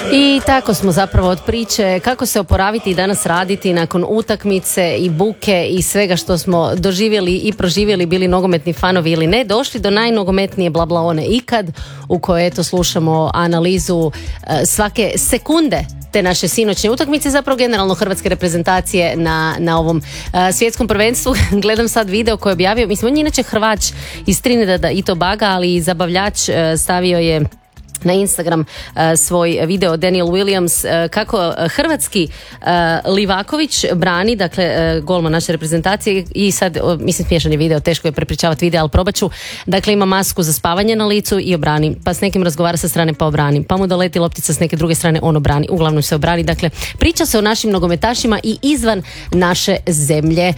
I tako smo zapravo od priče kako se oporaviti i danas raditi nakon utakmice i buke i svega što smo doživjeli i proživjeli, bili nogometni fanovi ili ne, došli do najnogometnije blablaone ikad, u kojoj eto slušamo analizu svake sekunde te naše sinoćne utakmice, zapravo generalno hrvatske reprezentacije na ovom svjetskom prvenstvu. Gledam sad video koji je objavio, mislim on je inače Hrvač iz Trinidada i Tobaga, ali i zabavljač, stavio je na Instagram svoj video Daniel Williams kako hrvatski Livaković brani, dakle golman naše reprezentacije, i sad mislim smiješan je video, teško je prepričavati video, ali probat ću. Dakle ima masku za spavanje na licu i obrani, pa s nekim razgovara sa strane pa obrani, pa mu doleti loptica s neke druge strane, on obrani, uglavnom se obrani. Dakle priča se o našim nogometašima i izvan naše zemlje.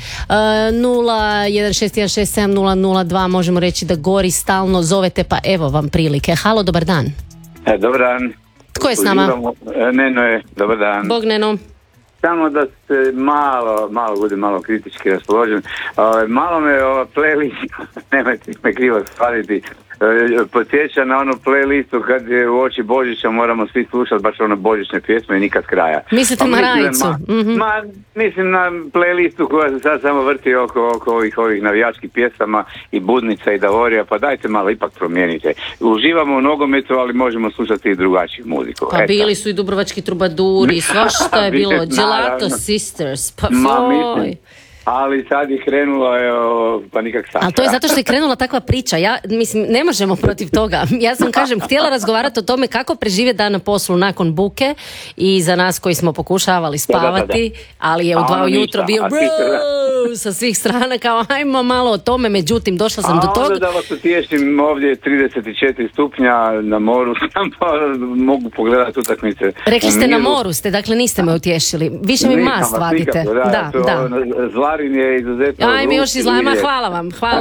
016167002 možemo reći da gori stalno, zovete pa evo vam prilike. Halo, dobar dan. Dobar dan. Tko je s nama? Neno je, dobar dan. Bog Neno. Samo da se malo budem malo kritički raspoložen. Malo me ova playlist, nemojte me krivo shvatiti, podsjeća na onu playlistu kad je u oči Božića moramo svi slušati baš one božićne pjesme i nikad kraja. Mislite na Rajicu? Mislim na playlistu koja se sad samo vrti oko ovih navijačkih pjesama i Budnica i Davorija, pa dajte malo ipak promijenite. Uživamo u nogometu, ali možemo slušati i drugačiju muziku. Pa bili su i Dubrovački trubaduri, svašta je bilo, Gelato Sisters, pa foj. Ali sad je krenulo, pa nikak sad. Ali to je zato što je krenula takva priča. Ja mislim, ne možemo protiv toga. Ja sam, kažem, htjela razgovarati o tome kako preživjeti dan na poslu nakon buke i za nas koji smo pokušavali spavati, ali je u 2 ujutro bio sa svih strana kao ajmo malo o tome, međutim došla sam do toga. A onda da vas utješim, ovdje je 34 stupnja na moru, pa mogu pogledati utakmice. Rekli ste na moru ste, dakle niste me utješili. Više mi mast vadite. Da. Zlarin je izuzetno. Ajme još izlama, hvala vam. Hvala.